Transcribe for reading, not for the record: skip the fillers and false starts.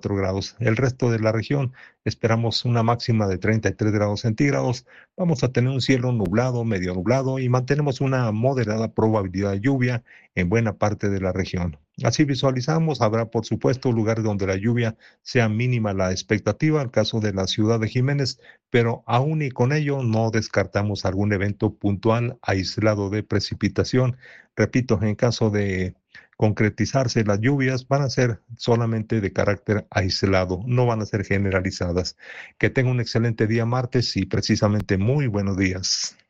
24 grados. El resto de la región esperamos una máxima de 33 grados centígrados. Vamos a tener un cielo nublado, medio nublado y mantenemos una moderada probabilidad de lluvia en buena parte de la región. Así visualizamos, habrá por supuesto lugares donde la lluvia sea mínima la expectativa, el caso de la ciudad de Jiménez, pero aún y con ello no descartamos algún evento puntual aislado de precipitación. Repito, en caso de concretizarse las lluvias, van a ser solamente de carácter aislado, no van a ser generalizadas. Que tenga un excelente día martes y precisamente muy buenos días.